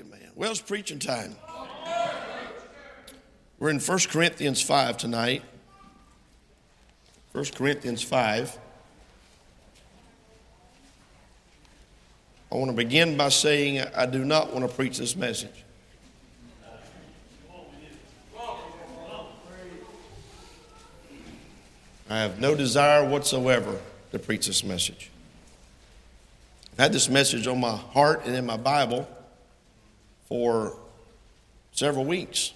Amen. Well, it's preaching time. We're in 1 Corinthians 5 tonight. 1 Corinthians 5. I want to begin by saying I do not want to preach this message. I have no desire whatsoever to preach this message. I've had this message on my heart and in my Bible for several weeks.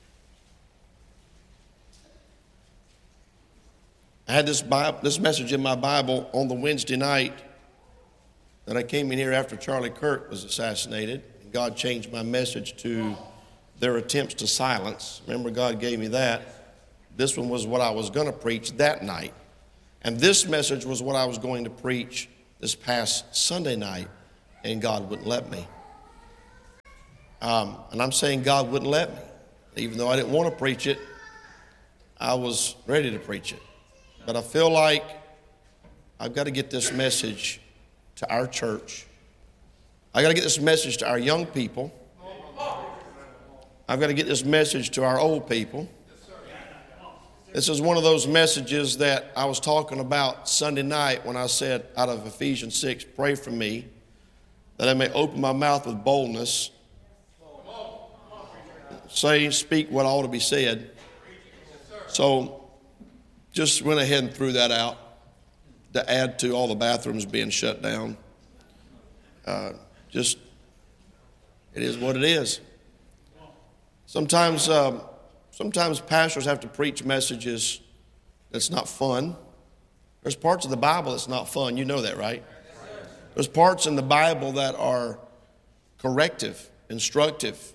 I had this message in my Bible on the Wednesday night that I came in here after Charlie Kirk was assassinated. And God changed my message to their attempts to silence. Remember, God gave me that. This one was what I was going to preach that night. And this message was what I was going to preach this past Sunday night, and God wouldn't let me. And I'm saying God wouldn't let me. Even though I didn't want to preach it, I was ready to preach it. But I feel like I've got to get this message to our church. I've got to get this message to our young people. I've got to get this message to our old people. This is one of those messages that I was talking about Sunday night when I said out of Ephesians 6, pray for me that I may open my mouth with boldness, speak what ought to be said. So just went ahead and threw that out to add to all the bathrooms being shut down. It is what it is. Sometimes pastors have to preach messages that's not fun. There's parts of the Bible that's not fun. You know that, right? There's parts in the Bible that are corrective, instructive,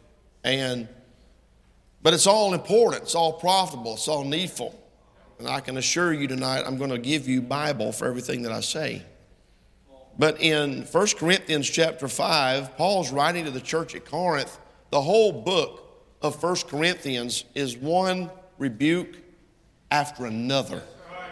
but it's all important. It's all profitable. It's all needful. And I can assure you tonight, I'm going to give you Bible for everything that I say. But in 1 Corinthians chapter 5, Paul's writing to the church at Corinth. The whole book of 1 Corinthians is one rebuke after another.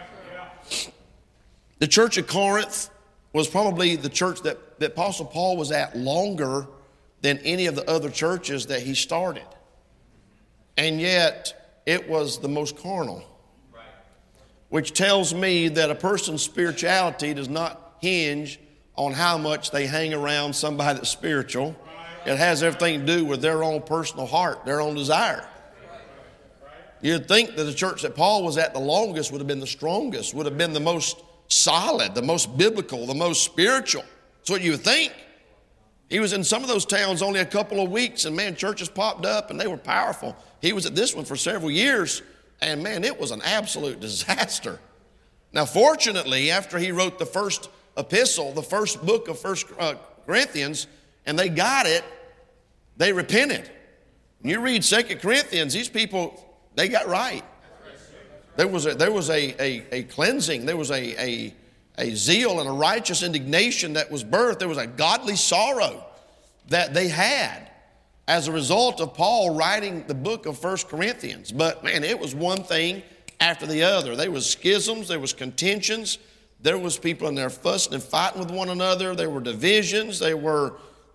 The church at Corinth was probably the church that Apostle Paul was at longer than any of the other churches that he started. And yet, it was the most carnal. Which tells me that a person's spirituality does not hinge on how much they hang around somebody that's spiritual. It has everything to do with their own personal heart, their own desire. You'd think that the church that Paul was at the longest would have been the strongest, would have been the most solid, the most biblical, the most spiritual. That's what you would think. He was in some of those towns only a couple of weeks, and man, churches popped up and they were powerful. He was at this one for several years, and man, it was an absolute disaster. Now, fortunately, after he wrote the first epistle, the first book of 1 Corinthians, and they got it, they repented. When you read 2 Corinthians, these people, they got right. There was a cleansing. There was a zeal and a righteous indignation that was birthed. There was a godly sorrow that they had as a result of Paul writing the book of 1 Corinthians. But man, it was one thing after the other. There was schisms, there was contentions, there was people in there fussing and fighting with one another. There were divisions, there were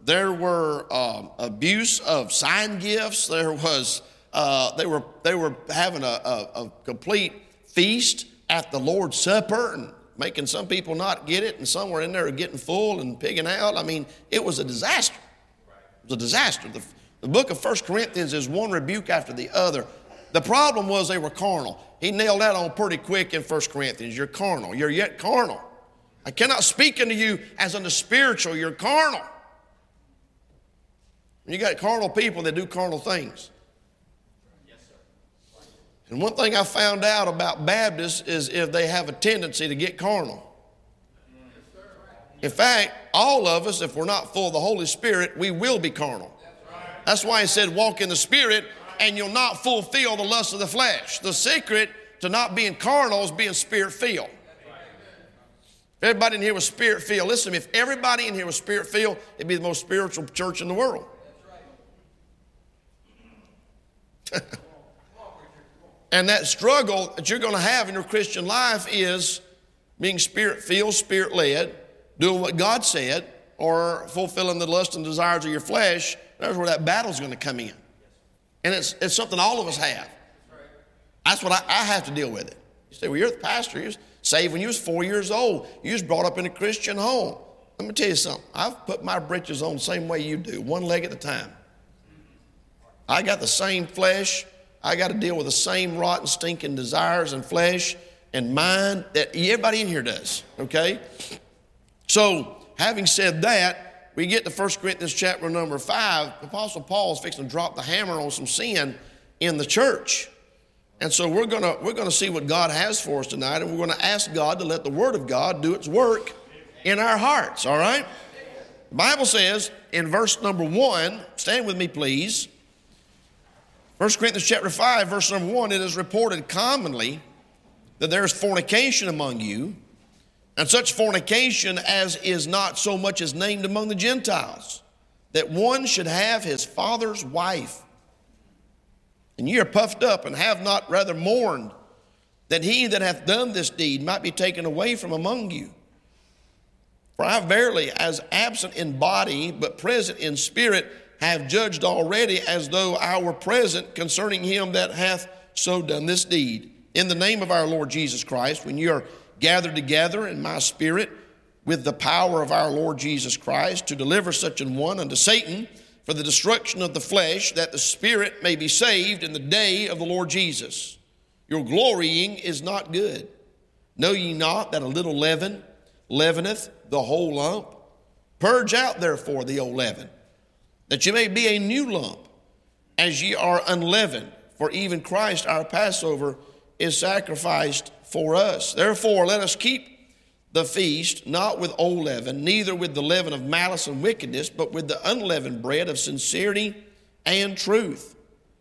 abuse of sign gifts. They were having a complete feast at the Lord's Supper and making some people not get it, and some were in there getting full and pigging out. I mean, it was a disaster. It was a disaster. The book of 1 Corinthians is one rebuke after the other. The problem was they were carnal. He nailed that on pretty quick in 1 Corinthians. You're carnal. You're yet carnal. I cannot speak unto you as unto spiritual. You're carnal. You got carnal people that do carnal things. Yes, sir. And one thing I found out about Baptists is if they have a tendency to get carnal. In fact, all of us, if we're not full of the Holy Spirit, we will be carnal. That's why he said, walk in the Spirit, and you'll not fulfill the lust of the flesh. The secret to not being carnal is being Spirit-filled. If everybody in here was Spirit-filled, listen to me, if everybody in here was Spirit-filled, it'd be the most spiritual church in the world. And that struggle that you're going to have in your Christian life is being Spirit-filled, Spirit-led, doing what God said, or fulfilling the lust and desires of your flesh, there's where that battle's going to come in. And it's something all of us have. That's what I have to deal with it. You say, well, you're the pastor. You was saved when you was 4 years old. You was brought up in a Christian home. Let me tell you something. I've put my britches on the same way you do, one leg at a time. I got the same flesh. I got to deal with the same rotten, stinking desires and flesh and mind that everybody in here does, okay? So, having said that, we get to 1 Corinthians chapter number 5. Apostle Paul is fixing to drop the hammer on some sin in the church. And so we're gonna see what God has for us tonight, and we're going to ask God to let the Word of God do its work in our hearts, all right? The Bible says in verse number 1, stand with me please. 1 Corinthians chapter 5, verse number 1, it is reported commonly that there is fornication among you, and such fornication as is not so much as named among the Gentiles, that one should have his father's wife. And ye are puffed up, and have not rather mourned, that he that hath done this deed might be taken away from among you. For I verily, as absent in body, but present in spirit, have judged already, as though I were present, concerning him that hath so done this deed. In the name of our Lord Jesus Christ, when you are gathered together in my spirit, with the power of our Lord Jesus Christ, to deliver such an one unto Satan, for the destruction of the flesh, that the spirit may be saved in the day of the Lord Jesus. Your glorying is not good. Know ye not that a little leaven leaveneth the whole lump? Purge out therefore the old leaven, that ye may be a new lump, as ye are unleavened. For even Christ our Passover is sacrificed for us. Therefore let us keep the feast, not with old leaven, neither with the leaven of malice and wickedness, but with the unleavened bread of sincerity and truth.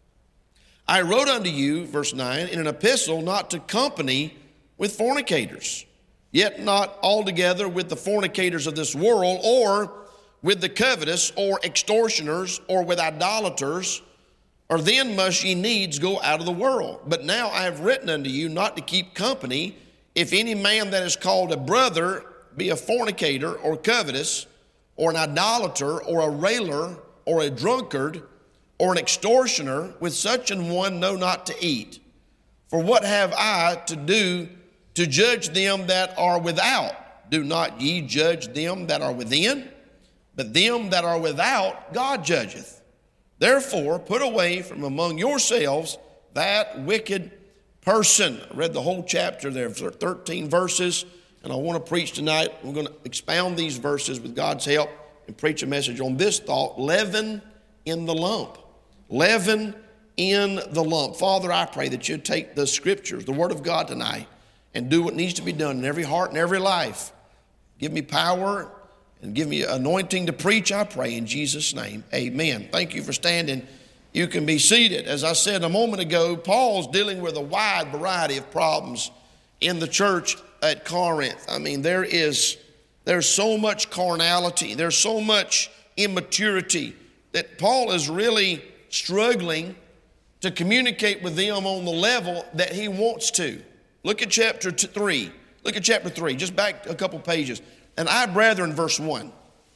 I wrote unto you, verse 9, in an epistle not to company with fornicators, yet not altogether with the fornicators of this world, or with the covetous, or extortioners, or with idolaters, or then must ye needs go out of the world. But now I have written unto you not to keep company, if any man that is called a brother be a fornicator, or covetous, or an idolater, or a railer, or a drunkard, or an extortioner, with such an one know not to eat. For what have I to do to judge them that are without? Do not ye judge them that are within? But them that are without God judgeth. Therefore put away from among yourselves that wicked person. I read the whole chapter there, 13 verses, and I want to preach tonight. We're going to expound these verses with God's help and preach a message on this thought: leaven in the lump. Leaven in the lump. Father, I pray that you'd take the scriptures, the Word of God tonight, and do what needs to be done in every heart and every life. Give me power and give me anointing to preach, I pray, in Jesus' name. Amen. Thank you for standing. You can be seated. As I said a moment ago, Paul's dealing with a wide variety of problems in the church at Corinth. I mean, there's so much carnality, there's so much immaturity that Paul is really struggling to communicate with them on the level that he wants to. Look at chapter 3. Look at chapter 3, just back a couple pages. And I, brethren, verse 1.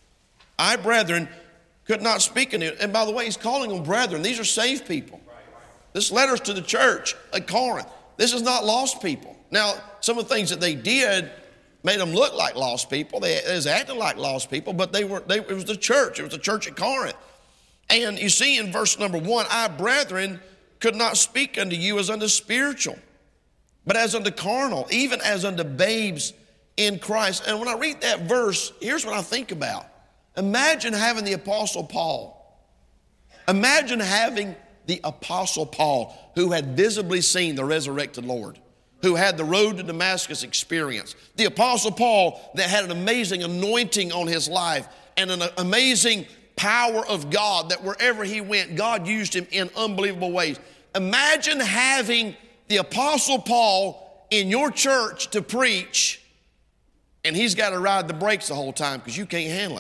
I, brethren, could not speak in it. And by the way, he's calling them brethren. These are saved people. This letter's to the church at Corinth. This is not lost people. Now, some of the things that they did made them look like lost people. They was acting like lost people, but it was the church. It was the church at Corinth. And you see in verse number 1, I, brethren, could not speak unto you as unto spiritual, but as unto carnal, even as unto babes in Christ. And when I read that verse, here's what I think about. Imagine having the Apostle Paul. Imagine having the Apostle Paul, who had visibly seen the resurrected Lord, who had the road to Damascus experience. The Apostle Paul that had an amazing anointing on his life and an amazing power of God, that wherever he went, God used him in unbelievable ways. Imagine having the Apostle Paul in your church to preach, and he's got to ride the brakes the whole time because you can't handle it.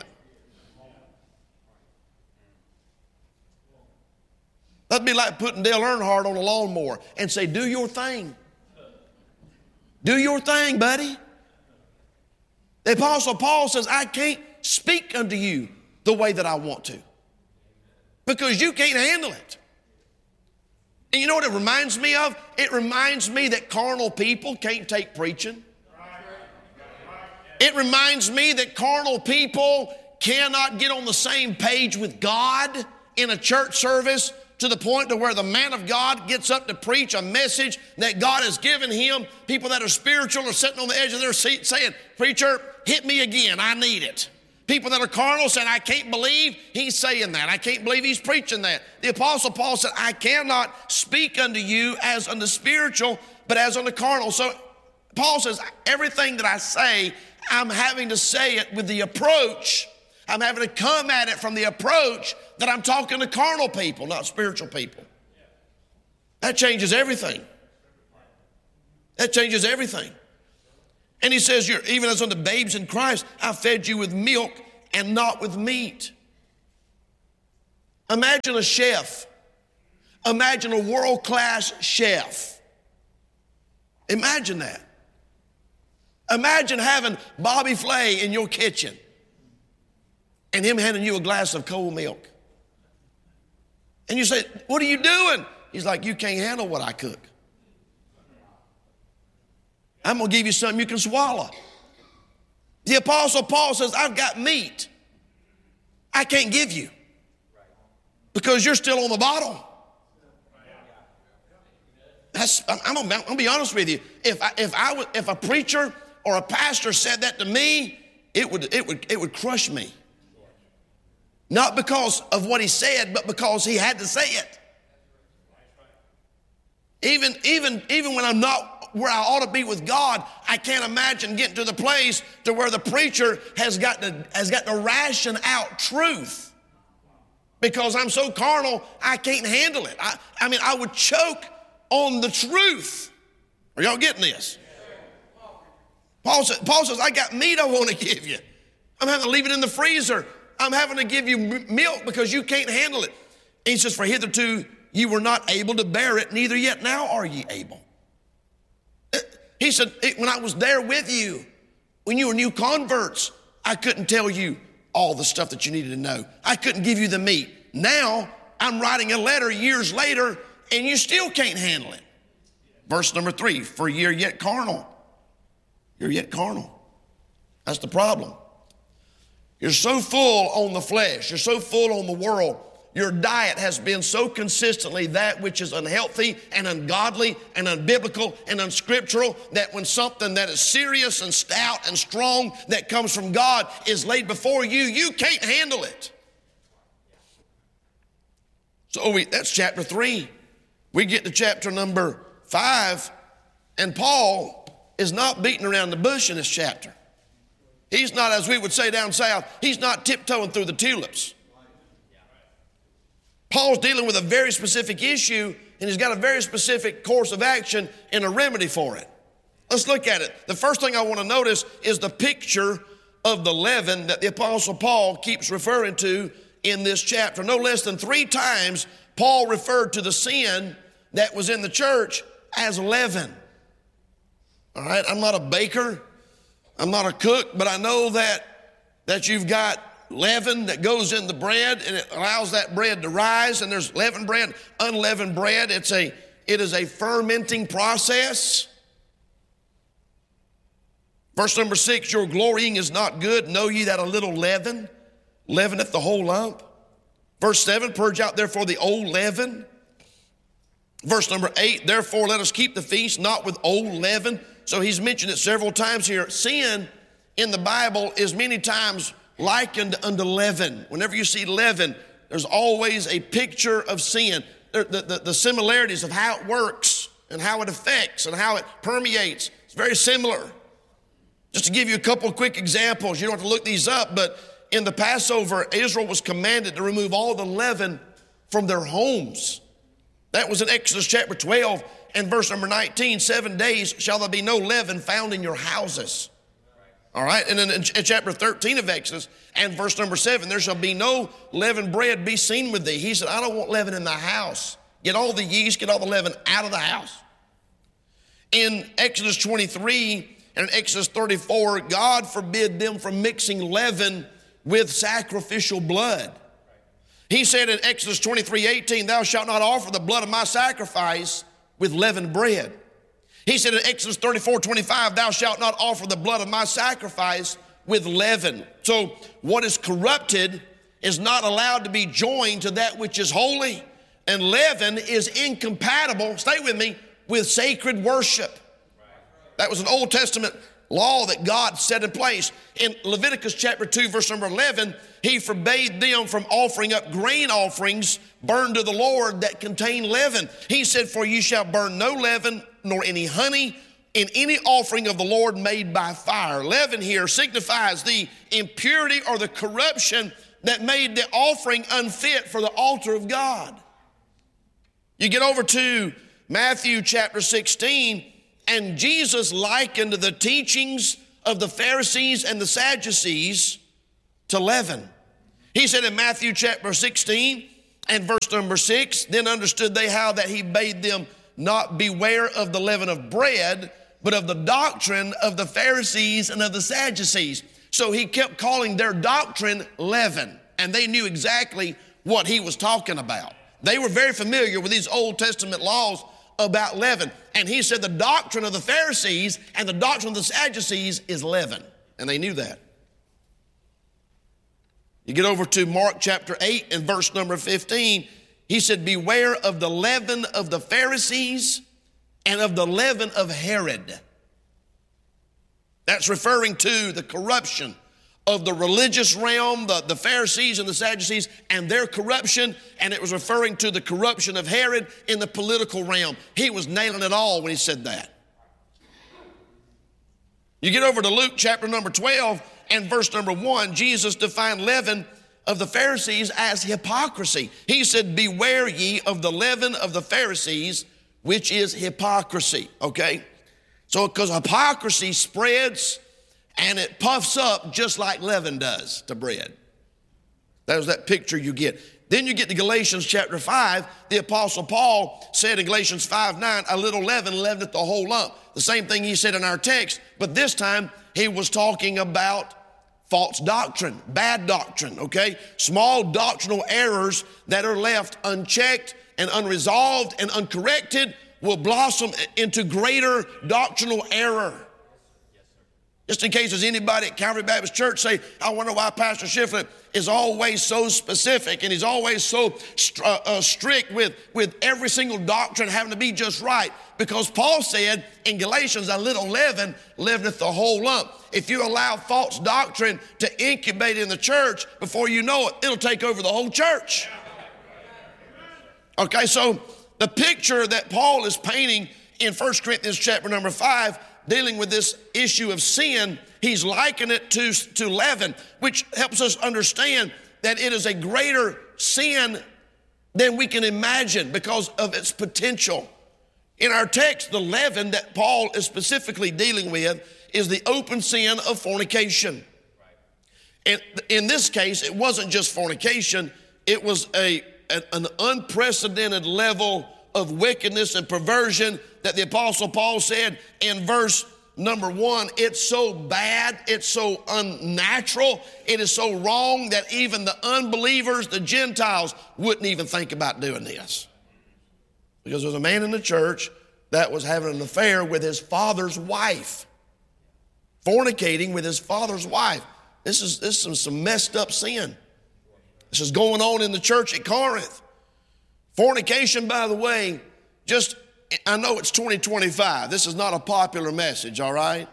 That'd be like putting Dale Earnhardt on a lawnmower and say, do your thing. Do your thing, buddy. The Apostle Paul says, I can't speak unto you the way that I want to, because you can't handle it. And you know what it reminds me of? It reminds me that carnal people can't take preaching. It reminds me that carnal people cannot get on the same page with God in a church service to the point to where the man of God gets up to preach a message that God has given him. People that are spiritual are sitting on the edge of their seat saying, preacher, hit me again, I need it. People that are carnal saying, I can't believe he's saying that. I can't believe he's preaching that. The Apostle Paul said, I cannot speak unto you as unto spiritual, but as unto carnal. So Paul says, everything that I say, I'm having to say it with the approach. I'm having to come at it from the approach that I'm talking to carnal people, not spiritual people. That changes everything. That changes everything. And he says, you're even as unto babes in Christ, I fed you with milk and not with meat. Imagine a chef. Imagine a world-class chef. Imagine that. Imagine having Bobby Flay in your kitchen and him handing you a glass of cold milk. And you say, what are you doing? He's like, you can't handle what I cook. I'm going to give you something you can swallow. The Apostle Paul says, I've got meat I can't give you because you're still on the bottle. I'm going to be honest with you. If a preacher or a pastor said that to me, it would crush me. Not because of what he said, but because he had to say it. Even when I'm not where I ought to be with God, I can't imagine getting to the place to where the preacher has got to ration out truth. Because I'm so carnal, I can't handle it. I would choke on the truth. Are y'all getting this? Paul says, I got meat I want to give you. I'm having to leave it in the freezer. I'm having to give you milk because you can't handle it. And he says, for hitherto you were not able to bear it, neither yet now are ye able. He said, when I was there with you, when you were new converts, I couldn't tell you all the stuff that you needed to know. I couldn't give you the meat. Now I'm writing a letter years later and you still can't handle it. Verse number 3, for you're yet carnal. You're yet carnal. That's the problem. You're so full on the flesh. You're so full on the world. Your diet has been so consistently that which is unhealthy and ungodly and unbiblical and unscriptural that when something that is serious and stout and strong that comes from God is laid before you, you can't handle it. So that's chapter 3. We get to chapter number 5, and Paul is not beating around the bush in this chapter. He's not, as we would say down south, he's not tiptoeing through the tulips. Paul's dealing with a very specific issue, and he's got a very specific course of action and a remedy for it. Let's look at it. The first thing I want to notice is the picture of the leaven that the Apostle Paul keeps referring to in this chapter. No less than 3 times, Paul referred to the sin that was in the church as leaven. All right, I'm not a baker. I'm not a cook, but I know that you've got leaven that goes in the bread and it allows that bread to rise. And there's leavened bread, unleavened bread. It is a fermenting process. Verse number 6, your glorying is not good. Know ye that a little leaven leaveneth the whole lump. Verse 7, purge out therefore the old leaven. Verse number 8, therefore let us keep the feast, not with old leaven. So he's mentioned it several times here. Sin in the Bible is many times likened unto leaven. Whenever you see leaven, there's always a picture of sin. The similarities of how it works and how it affects and how it permeates. It's very similar. Just to give you a couple of quick examples, you don't have to look these up, but in the Passover, Israel was commanded to remove all the leaven from their homes. That was in Exodus chapter 12 and verse number 19. 7 days shall there be no leaven found in your houses. All right, and then in chapter 13 of Exodus and verse number 7, there shall be no leavened bread be seen with thee. He said, I don't want leaven in the house. Get all the yeast, get all the leaven out of the house. In Exodus 23 and in Exodus 34, God forbid them from mixing leaven with sacrificial blood. He said in Exodus 23:18, thou shalt not offer the blood of my sacrifice with leavened bread. He said in Exodus 34:25, thou shalt not offer the blood of my sacrifice with leaven. So what is corrupted is not allowed to be joined to that which is holy. And leaven is incompatible, stay with me, with sacred worship. That was an Old Testament law that God set in place. In Leviticus chapter 2, verse number 11, he forbade them from offering up grain offerings burned to the Lord that contain leaven. He said, for you shall burn no leaven nor any honey in any offering of the Lord made by fire. Leaven here signifies the impurity or the corruption that made the offering unfit for the altar of God. You get over to Matthew chapter 16, and Jesus likened the teachings of the Pharisees and the Sadducees to leaven. He said in Matthew chapter 16 and verse number 6, then understood they how that he bade them not beware of the leaven of bread, but of the doctrine of the Pharisees and of the Sadducees. So he kept calling their doctrine leaven, and they knew exactly what he was talking about. They were very familiar with these Old Testament laws about leaven. And he said the doctrine of the Pharisees and the doctrine of the Sadducees is leaven. And they knew that. You get over to Mark chapter 8 and verse number 15. He said, beware of the leaven of the Pharisees and of the leaven of Herod. That's referring to the corruption of the religious realm, the Pharisees and the Sadducees and their corruption, and it was referring to the corruption of Herod in the political realm. He was nailing it all when he said that. You get over to Luke chapter number 12 and verse number 1, Jesus defined leaven of the Pharisees as hypocrisy. He said, beware ye of the leaven of the Pharisees, which is hypocrisy, okay? So because hypocrisy spreads and it puffs up just like leaven does to bread. That was that picture you get. Then you get to Galatians chapter 5. The Apostle Paul said in Galatians 5:9, a little leaven leaveneth the whole lump. The same thing he said in our text, but this time he was talking about false doctrine, bad doctrine, okay? Small doctrinal errors that are left unchecked and unresolved and uncorrected will blossom into greater doctrinal error. Just in case there's anybody at Calvary Baptist Church say, I wonder why Pastor Shiflett is always so specific and he's always so strict with every single doctrine having to be just right. Because Paul said in Galatians, a little leaven leaveneth the whole lump. If you allow false doctrine to incubate in the church, before you know it, it'll take over the whole church. Okay, so the picture that Paul is painting in 1 Corinthians chapter number 5, dealing with this issue of sin, he's likening it to leaven, which helps us understand that it is a greater sin than we can imagine because of its potential. In our text, the leaven that Paul is specifically dealing with is the open sin of fornication. And in this case, it wasn't just fornication, it was an unprecedented level of wickedness and perversion that the Apostle Paul said in verse number 1, it's so bad, it's so unnatural, it is so wrong that even the unbelievers, the Gentiles, wouldn't even think about doing this. Because there was a man in the church that was having an affair with his father's wife, fornicating with his father's wife. This is some messed up sin. This is going on in the church at Corinth. Fornication, by the way, I know it's 2025. This is not a popular message, all right?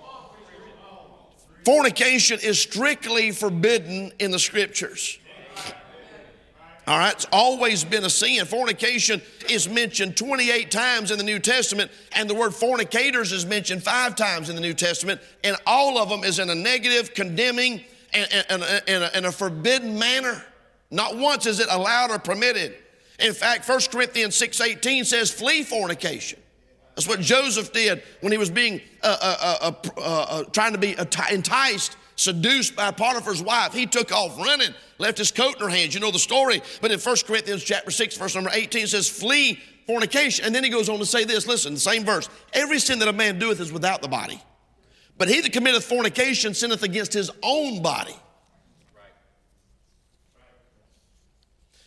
Fornication is strictly forbidden in the scriptures. All right, it's always been a sin. Fornication is mentioned 28 times in the New Testament, and the word fornicators is mentioned 5 times in the New Testament, and all of them is in a negative, condemning, and a forbidden manner. Not once is it allowed or permitted. In fact, 1 Corinthians 6:18 says, flee fornication. That's what Joseph did when he was being trying to be enticed, seduced by Potiphar's wife. He took off running, left his coat in her hands. You know the story. But in 1 Corinthians chapter 6, verse number 18, it says, flee fornication. And then he goes on to say this, listen, the same verse. Every sin that a man doeth is without the body. But he that committeth fornication sinneth against his own body.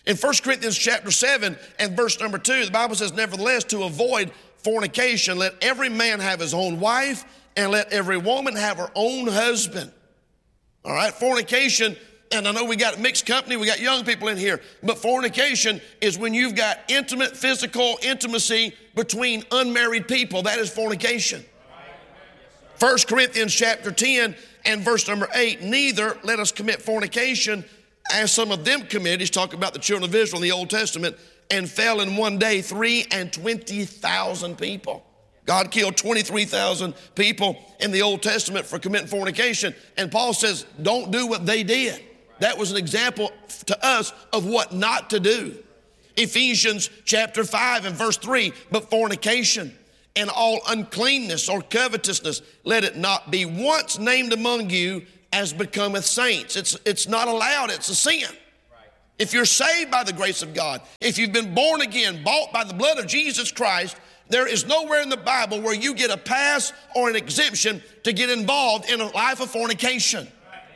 In 1 Corinthians chapter 7 and verse number 2, the Bible says, nevertheless, to avoid fornication, let every man have his own wife, and let every woman have her own husband. All right, fornication, and I know we got mixed company, we got young people in here, but fornication is when you've got intimate physical intimacy between unmarried people. That is fornication. 1 Corinthians chapter 10 and verse number 8, neither let us commit fornication as some of them committed. He's talking about the children of Israel in the Old Testament, and fell in one day 23,000 people. God killed 23,000 people in the Old Testament for committing fornication. And Paul says, don't do what they did. That was an example to us of what not to do. Ephesians chapter 5 and verse 3, but fornication and all uncleanness or covetousness, let it not be once named among you as becometh saints. It's not allowed, it's a sin. If you're saved by the grace of God, if you've been born again, bought by the blood of Jesus Christ, there is nowhere in the Bible where you get a pass or an exemption to get involved in a life of fornication.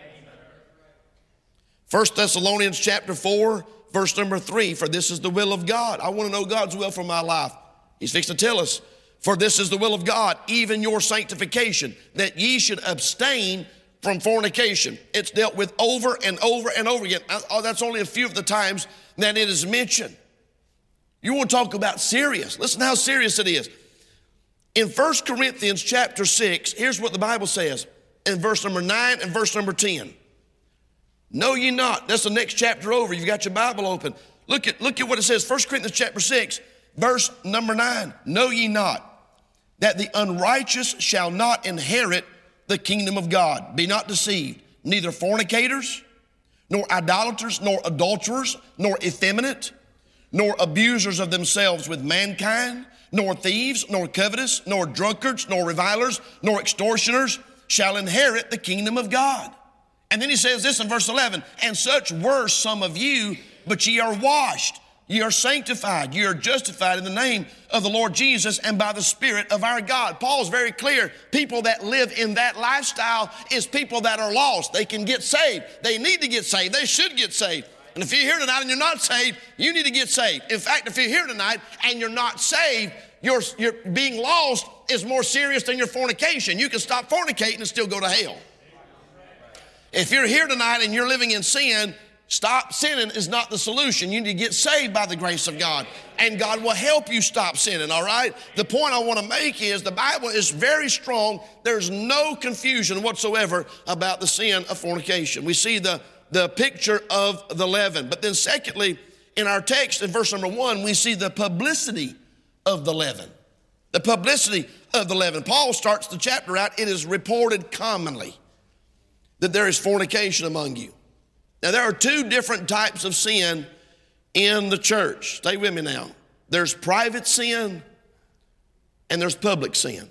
1 Thessalonians chapter 4, verse number 3, for this is the will of God. I want to know God's will for my life. He's fixing to tell us, for this is the will of God, even your sanctification, that ye should abstain from fornication. It's dealt with over and over and over again. That's only a few of the times that it is mentioned. You want to talk about serious. Listen how serious it is. In 1 Corinthians chapter 6, here's what the Bible says in verse number 9 and verse number 10. Know ye not, that's the next chapter over. You've got your Bible open. Look at what it says, 1 Corinthians chapter 6, verse number 9. Know ye not that the unrighteous shall not inherit the kingdom of God. Be not deceived, neither fornicators, nor idolaters, nor adulterers, nor effeminate, nor abusers of themselves with mankind, nor thieves, nor covetous, nor drunkards, nor revilers, nor extortioners shall inherit the kingdom of God. And then he says this in verse 11, and such were some of you, but ye are washed, ye are sanctified, ye are justified in the name of the Lord Jesus and by the Spirit of our God. Paul's very clear. People that live in that lifestyle is people that are lost. They can get saved. They need to get saved. They should get saved. And if you're here tonight and you're not saved, you need to get saved. In fact, if you're here tonight and you're not saved, you're being lost is more serious than your fornication. You can stop fornicating and still go to hell. If you're here tonight and you're living in sin, stop sinning is not the solution. You need to get saved by the grace of God, and God will help you stop sinning, all right? The point I want to make is the Bible is very strong. There's no confusion whatsoever about the sin of fornication. We see the picture of the leaven. But then secondly, in our text in verse number 1, we see the publicity of the leaven. The publicity of the leaven. Paul starts the chapter out, it is reported commonly that there is fornication among you. Now there are two different types of sin in the church. Stay with me now. There's private sin and there's public sin.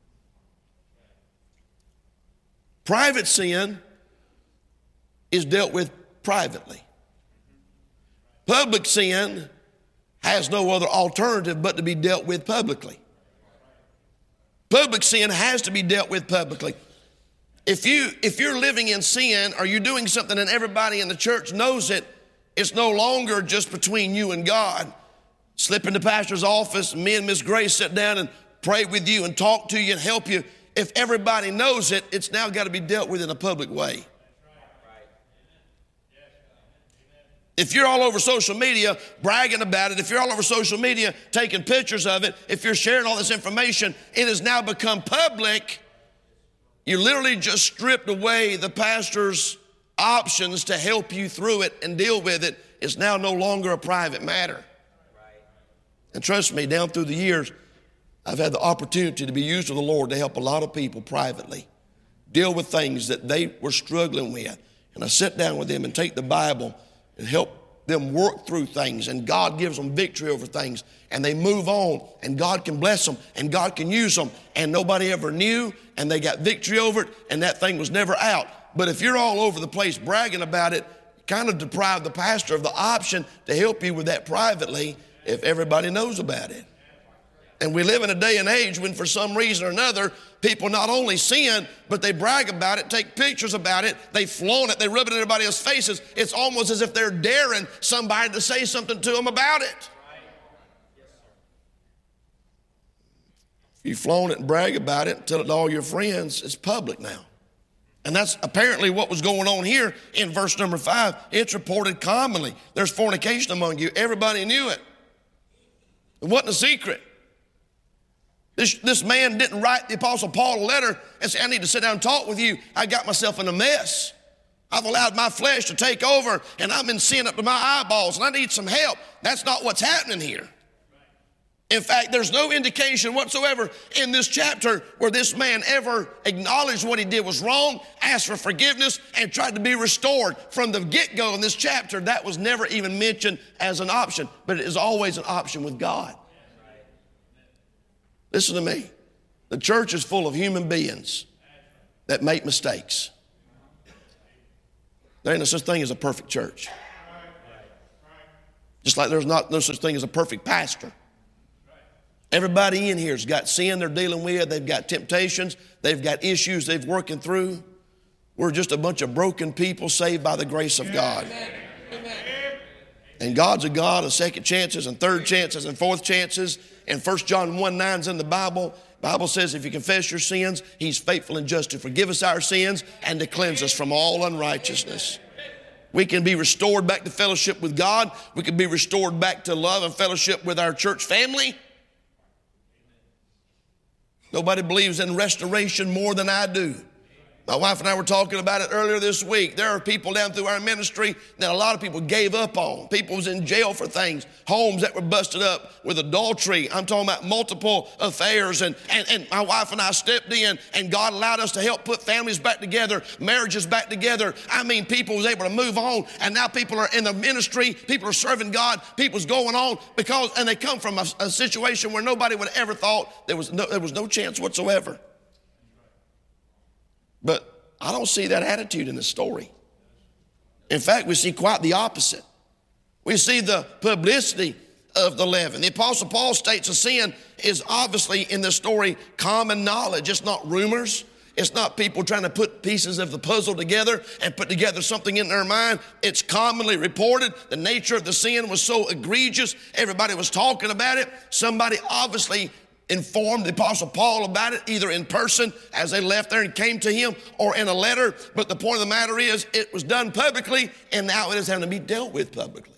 Private sin is dealt with privately. Public sin has no other alternative but to be dealt with publicly. Public sin has to be dealt with publicly. If you're living in sin or you're doing something and everybody in the church knows it, it's no longer just between you and God. Slip in the pastor's office, me and Miss Grace sit down and pray with you and talk to you and help you. If everybody knows it, it's now got to be dealt with in a public way. If you're all over social media bragging about it, if you're all over social media taking pictures of it, if you're sharing all this information, it has now become public. You literally just stripped away the pastor's options to help you through it and deal with it. It's now no longer a private matter. And trust me, down through the years, I've had the opportunity to be used of the Lord to help a lot of people privately deal with things that they were struggling with. And I sit down with them and take the Bible and help them work through things, and God gives them victory over things, and they move on, and God can bless them, and God can use them, and nobody ever knew, and they got victory over it, and that thing was never out. But if you're all over the place bragging about it, kind of deprive the pastor of the option to help you with that privately if everybody knows about it. And we live in a day and age when for some reason or another, people not only sin, but they brag about it, take pictures about it, they flaunt it, they rub it in everybody else's faces. It's almost as if they're daring somebody to say something to them about it. If you flaunt it and brag about it and tell it to all your friends, it's public now. And that's apparently what was going on here in verse number 5. It's reported commonly. There's fornication among you. Everybody knew it. It wasn't a secret. This man didn't write the Apostle Paul a letter and say, I need to sit down and talk with you. I got myself in a mess. I've allowed my flesh to take over, and I'm in sin up to my eyeballs, and I need some help. That's not what's happening here. In fact, there's no indication whatsoever in this chapter where this man ever acknowledged what he did was wrong, asked for forgiveness, and tried to be restored. From the get-go in this chapter, that was never even mentioned as an option, but it is always an option with God. Listen to me. The church is full of human beings that make mistakes. There ain't no such thing as a perfect church. Just like there's no such thing as a perfect pastor. Everybody in here has got sin they're dealing with. They've got temptations. They've got issues they're working through. We're just a bunch of broken people saved by the grace of God. And God's a God of second chances and third chances and fourth chances. And 1 John 1:9 is in the Bible. The Bible says if you confess your sins, He's faithful and just to forgive us our sins and to cleanse us from all unrighteousness. We can be restored back to fellowship with God. We can be restored back to love and fellowship with our church family. Nobody believes in restoration more than I do. My wife and I were talking about it earlier this week. There are people down through our ministry that a lot of people gave up on. People was in jail for things. Homes that were busted up with adultery. I'm talking about multiple affairs. And my wife and I stepped in, and God allowed us to help put families back together, marriages back together. I mean, people was able to move on. And now people are in the ministry. People are serving God. People's going on and they come from a situation where nobody would have ever thought there was no chance whatsoever. But I don't see that attitude in the story. In fact, we see quite the opposite. We see the publicity of the leaven. The Apostle Paul states a sin is obviously in this story common knowledge. It's not rumors. It's not people trying to put pieces of the puzzle together and put together something in their mind. It's commonly reported. The nature of the sin was so egregious. Everybody was talking about it. Somebody obviously informed the Apostle Paul about it, either in person as they left there and came to him, or in a letter. But the point of the matter is, it was done publicly, and now it is having to be dealt with publicly.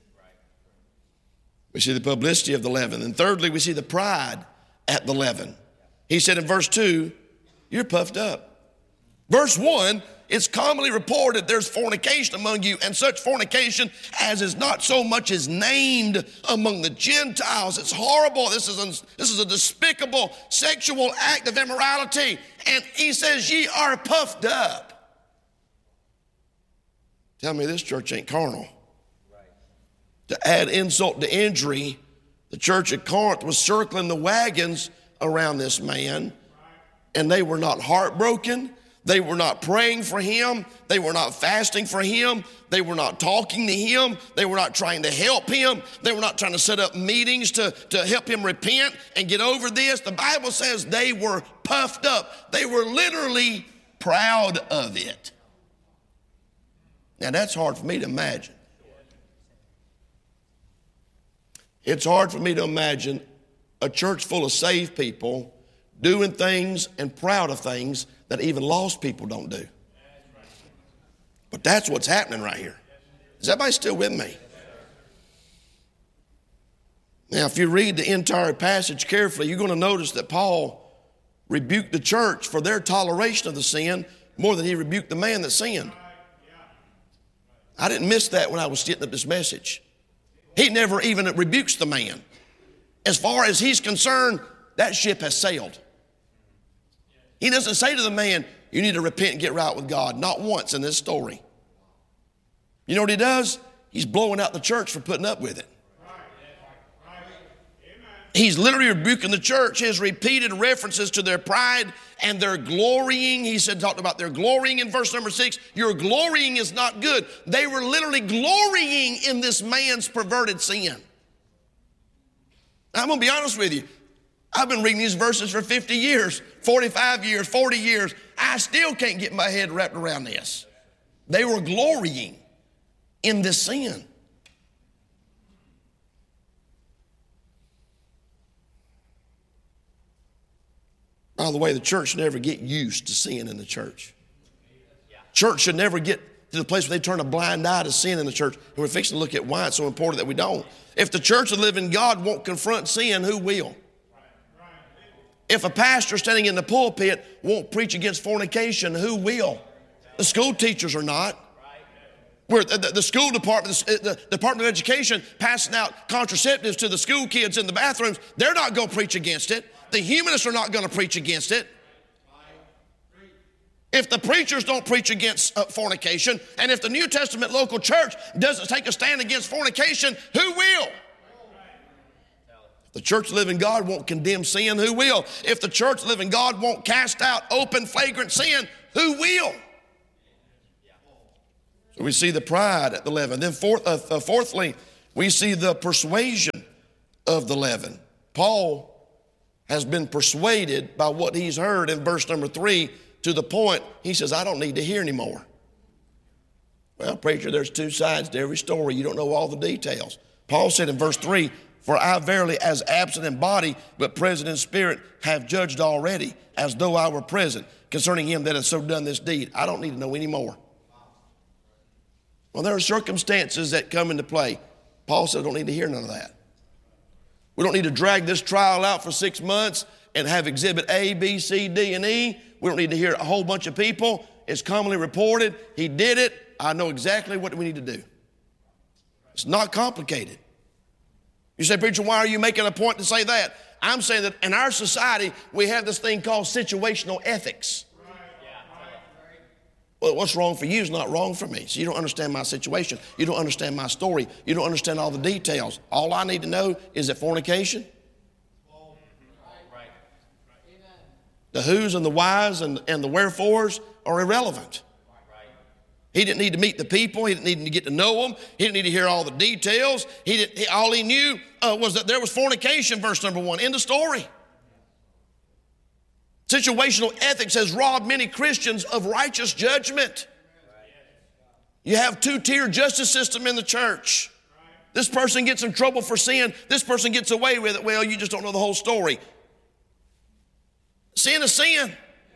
We see the publicity of the leaven. And thirdly, we see the pride at the leaven. He said in verse 2, you're puffed up. Verse 1, it's commonly reported there's fornication among you, and such fornication as is not so much as named among the Gentiles. It's horrible. This is a despicable sexual act of immorality. And he says, ye are puffed up. Tell me this church ain't carnal. To add insult to injury, the church at Corinth was circling the wagons around this man, and they were not heartbroken. They were not praying for him. They were not fasting for him. They were not talking to him. They were not trying to help him. They were not trying to set up meetings to help him repent and get over this. The Bible says they were puffed up. They were literally proud of it. Now that's hard for me to imagine. It's hard for me to imagine a church full of saved people doing things and proud of things that even lost people don't do. But that's what's happening right here. Is everybody still with me? Now, if you read the entire passage carefully, you're going to notice that Paul rebuked the church for their toleration of the sin more than he rebuked the man that sinned. I didn't miss that when I was getting up this message. He never even rebukes the man. As far as he's concerned, that ship has sailed. He doesn't say to the man, you need to repent and get right with God. Not once in this story. You know what he does? He's blowing out the church for putting up with it. He's literally rebuking the church. His repeated references to their pride and their glorying. He said, talked about their glorying in verse number 6. Your glorying is not good. They were literally glorying in this man's perverted sin. Now, I'm going to be honest with you. I've been reading these verses for 50 years, 45 years, 40 years. I still can't get my head wrapped around this. They were glorying in this sin. By the way, the church should never get used to sin in the church. Church should never get to the place where they turn a blind eye to sin in the church. And we're fixing to look at why it's so important that we don't. If the church of the living God won't confront sin, who will? If a pastor standing in the pulpit won't preach against fornication, who will? The school teachers are not. Where the school department, the Department of Education passing out contraceptives to the school kids in the bathrooms, they're not going to preach against it. The humanists are not going to preach against it. If the preachers don't preach against fornication, and if the New Testament local church doesn't take a stand against fornication, who will? If the church of the living God won't condemn sin, who will? If the church of the living God won't cast out open, flagrant sin, who will? So we see the pride at the leaven. Then fourthly, we see the persuasion of the leaven. Paul has been persuaded by what he's heard in verse number 3 to the point he says, I don't need to hear anymore. Well, preacher, there's two sides to every story. You don't know all the details. Paul said in verse 3, for I verily as absent in body, but present in spirit, have judged already, as though I were present, concerning him that has so done this deed. I don't need to know any more. Well, there are circumstances that come into play. Paul said, I don't need to hear none of that. We don't need to drag this trial out for 6 months and have exhibit A, B, C, D, and E. We don't need to hear a whole bunch of people. It's commonly reported. He did it. I know exactly what we need to do. It's not complicated. You say, preacher, why are you making a point to say that? I'm saying that in our society, we have this thing called situational ethics. Well, what's wrong for you is not wrong for me. So you don't understand my situation. You don't understand my story. You don't understand all the details. All I need to know is that fornication, the who's and the whys and the wherefores are irrelevant. He didn't need to meet the people. He didn't need to get to know them. He didn't need to hear all the details. All he knew was that there was fornication, verse number 1, in the story. Situational ethics has robbed many Christians of righteous judgment. You have two-tier justice system in the church. This person gets in trouble for sin. This person gets away with it. Well, you just don't know the whole story. Sin is sin.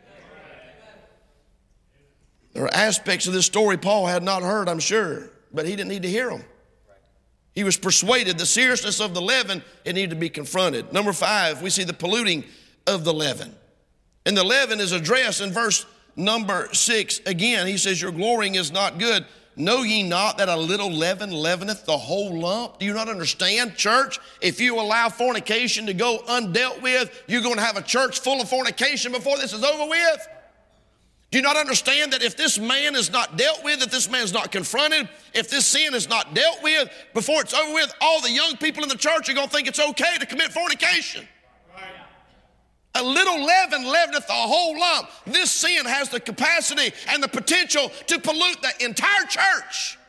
There are aspects of this story Paul had not heard, I'm sure, but he didn't need to hear them. He was persuaded the seriousness of the leaven, it needed to be confronted. Number 5, we see the polluting of the leaven. And the leaven is addressed in verse number 6. Again, he says, your glorying is not good. Know ye not that a little leaven leaveneth the whole lump? Do you not understand, church? If you allow fornication to go undealt with, you're going to have a church full of fornication before this is over with. Do you not understand that if this man is not dealt with, if this man is not confronted, if this sin is not dealt with, before it's over with, all the young people in the church are going to think it's okay to commit fornication? A little leaven leaveneth the whole lump. This sin has the capacity and the potential to pollute the entire church.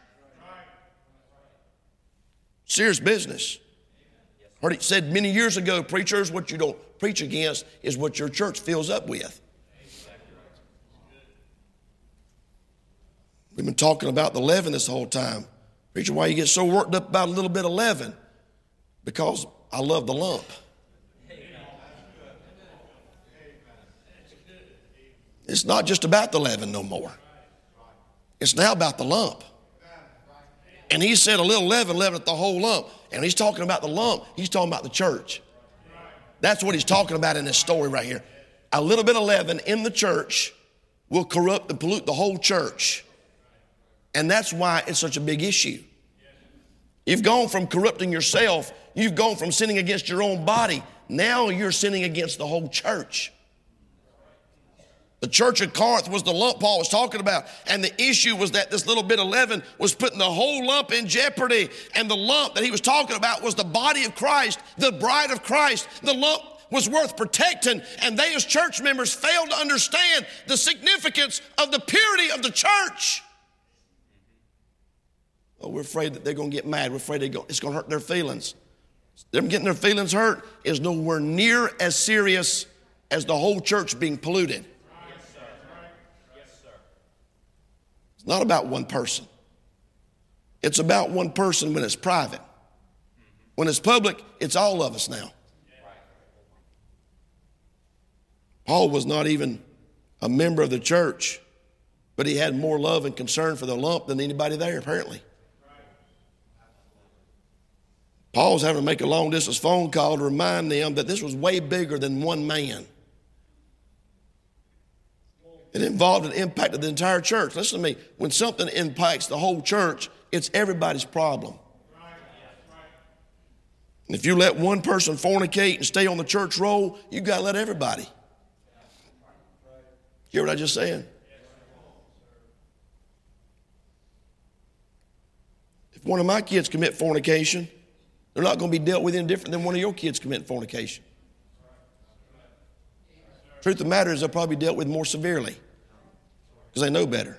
Serious business. Heard it said many years ago, preachers, what you don't preach against is what your church fills up with. We've been talking about the leaven this whole time. Preacher, why you get so worked up about a little bit of leaven? Because I love the lump. It's not just about the leaven no more. It's now about the lump. And he said a little leaven leaveneth the whole lump. And he's talking about the lump. He's talking about the church. That's what he's talking about in this story right here. A little bit of leaven in the church will corrupt and pollute the whole church. And that's why it's such a big issue. You've gone from corrupting yourself. You've gone from sinning against your own body. Now you're sinning against the whole church. The church at Corinth was the lump Paul was talking about. And the issue was that this little bit of leaven was putting the whole lump in jeopardy. And the lump that he was talking about was the body of Christ, the bride of Christ. The lump was worth protecting. And they as church members failed to understand the significance of the purity of the church. Oh, we're afraid that they're going to get mad. We're afraid it's going to hurt their feelings. Them getting their feelings hurt is nowhere near as serious as the whole church being polluted. Yes, sir. Yes, sir. It's not about one person. It's about one person when it's private. When it's public, it's all of us now. Paul was not even a member of the church, but he had more love and concern for the lump than anybody there, apparently. Paul's having to make a long-distance phone call to remind them that this was way bigger than one man. It involved and impacted the entire church. Listen to me. When something impacts the whole church, it's everybody's problem. And if you let one person fornicate and stay on the church roll, you got to let everybody. You hear what I just said? If one of my kids commit fornication, they're not going to be dealt with any different than one of your kids committing fornication. Truth of the matter is they'll probably be dealt with more severely because they know better.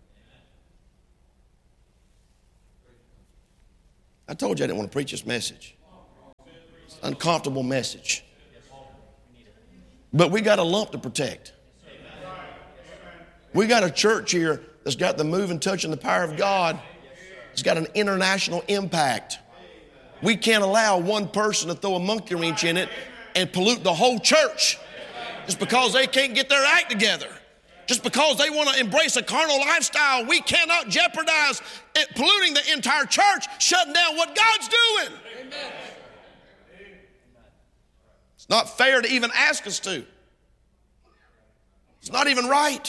I told you I didn't want to preach this message. It's an uncomfortable message. But we got a lump to protect. We got a church here that's got the move and touch and the power of God. It's got an international impact. We can't allow one person to throw a monkey wrench in it and pollute the whole church just because they can't get their act together. Just because they want to embrace a carnal lifestyle, we cannot jeopardize it polluting the entire church, shutting down what God's doing. Amen. It's not fair to even ask us to. It's not even right.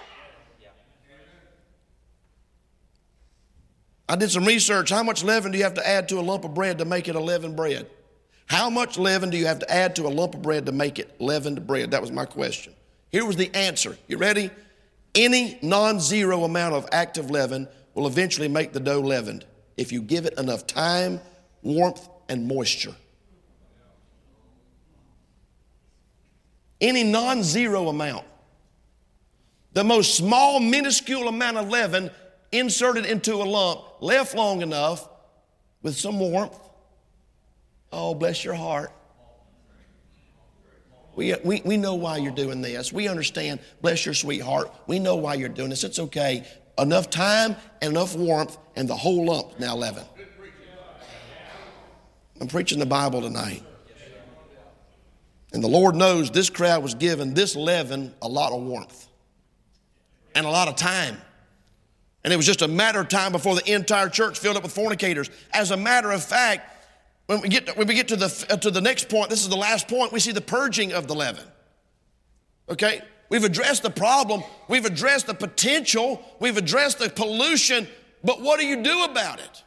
I did some research. How much leaven do you have to add to a lump of bread to make it a leavened bread? How much leaven do you have to add to a lump of bread to make it leavened bread? That was my question. Here was the answer. You ready? Any non-zero amount of active leaven will eventually make the dough leavened if you give it enough time, warmth, and moisture. Any non-zero amount. The most small, minuscule amount of leaven inserted into a lump, left long enough with some warmth. Oh, bless your heart. We know why you're doing this. We understand. Bless your sweetheart. We know why you're doing this. It's okay. Enough time and enough warmth and the whole lump now leaven. I'm preaching the Bible tonight. And the Lord knows this crowd was given this leaven a lot of warmth and a lot of time. And it was just a matter of time before the entire church filled up with fornicators. As a matter of fact, when we get to the next point, this is the last point, we see the purging of the leaven. Okay? We've addressed the problem. We've addressed the potential. We've addressed the pollution. But what do you do about it?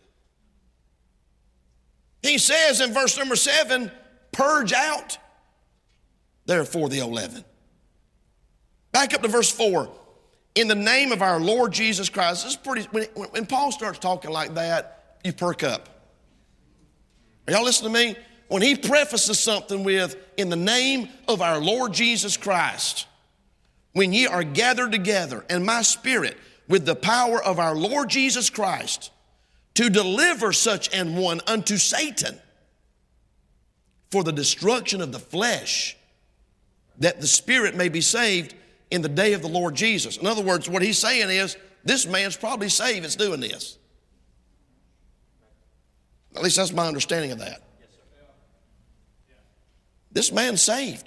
He says in verse number 7, purge out, therefore, the old leaven. Back up to verse 4. In the name of our Lord Jesus Christ. This is pretty. When Paul starts talking like that, you perk up. Are y'all listening to me? When he prefaces something with, in the name of our Lord Jesus Christ, when ye are gathered together in my spirit with the power of our Lord Jesus Christ to deliver such an one unto Satan for the destruction of the flesh, that the spirit may be saved in the day of the Lord Jesus. In other words, what he's saying is, this man's probably saved that's doing this. At least that's my understanding of that. This man's saved.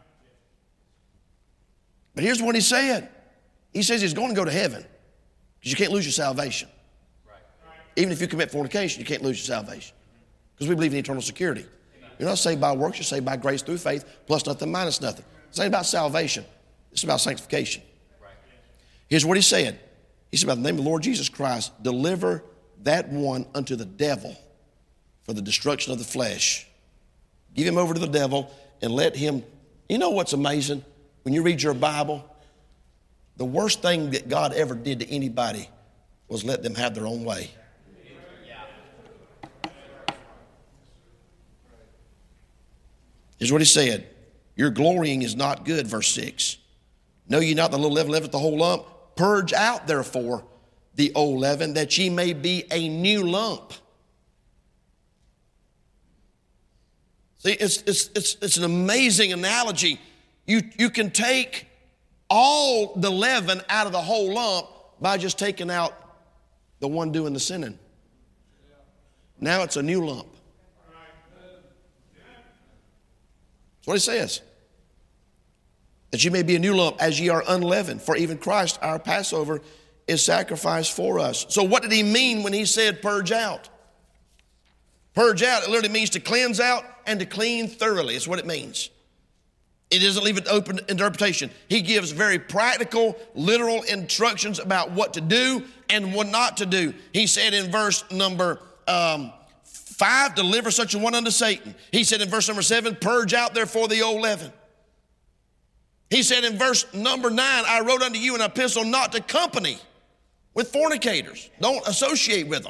But here's what he said. He says he's going to go to heaven because you can't lose your salvation. Even if you commit fornication, you can't lose your salvation because we believe in eternal security. You're not saved by works, you're saved by grace through faith, plus nothing minus nothing. It's not about salvation. It's about sanctification. Here's what he said. He said, by the name of the Lord Jesus Christ, deliver that one unto the devil for the destruction of the flesh. Give him over to the devil and let him. You know what's amazing? When you read your Bible, the worst thing that God ever did to anybody was let them have their own way. Here's what he said. Your glorying is not good, verse 6. Know ye not the little leaven leaveth the whole lump? Purge out, therefore, the old leaven, that ye may be a new lump. See, it's an amazing analogy. You can take all the leaven out of the whole lump by just taking out the one doing the sinning. Now it's a new lump. That's what he says. That you may be a new lump as ye are unleavened. For even Christ, our Passover, is sacrificed for us. So what did he mean when he said purge out? Purge out, it literally means to cleanse out and to clean thoroughly. It's what it means. It doesn't leave it open interpretation. He gives very practical, literal instructions about what to do and what not to do. He said in verse number 5, deliver such a one unto Satan. He said in verse number 7, purge out therefore the old leaven. He said in verse number 9, I wrote unto you an epistle not to company with fornicators. Don't associate with them.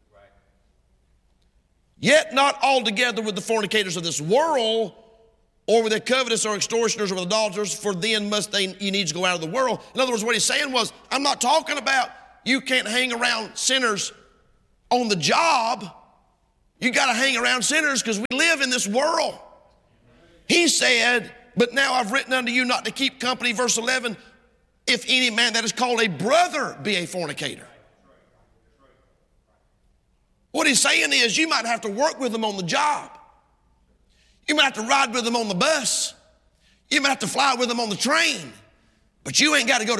Yet not altogether with the fornicators of this world, or with the covetous or extortioners or with idolaters, for then you need to go out of the world. In other words, what he's saying was, I'm not talking about you can't hang around sinners on the job. You got to hang around sinners because we live in this world. He said, but now I've written unto you not to keep company, verse 11, if any man that is called a brother be a fornicator. What he's saying is you might have to work with them on the job. You might have to ride with them on the bus. You might have to fly with them on the train. But you ain't got to go to